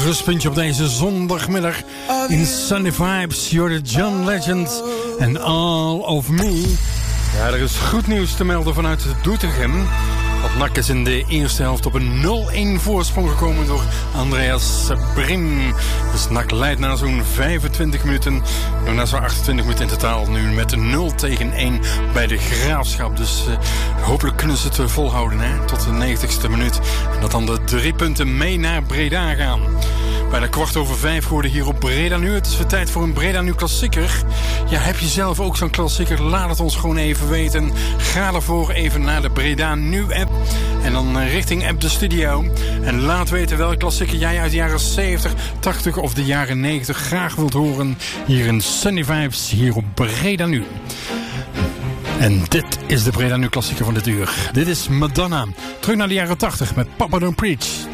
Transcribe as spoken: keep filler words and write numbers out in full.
rustpuntje op deze zondagmiddag in Sunny Vibes. You're the John Legend and All of Me. Ja, er is goed nieuws te melden vanuit Doetinchem. Want N A C is in de eerste helft op een nul-een voorsprong gekomen door Andreas Brim. Dus N A C leidt na zo'n vijfentwintig minuten, na zo'n achtentwintig minuten in totaal, nu met nul tegen één bij de Graafschap. Dus uh, hopelijk kunnen ze het volhouden hè, tot de negentigste minuut. En dat dan de drie punten mee naar Breda gaan. Bijna kwart over vijf geworden hier op Breda Nu. Het is weer tijd voor een Breda Nu klassieker. Ja, heb je zelf ook zo'n klassieker? Laat het ons gewoon even weten. Ga ervoor even naar de Breda Nu app. En dan richting app de studio. En laat weten welke klassieker jij uit de jaren zeventig, tachtig of de jaren negentig graag wilt horen. Hier in Sunny Vibes, hier op Breda Nu. En dit is de Breda Nu klassieker van dit uur. Dit is Madonna. Terug naar de jaren tachtig met Papa Don't Preach.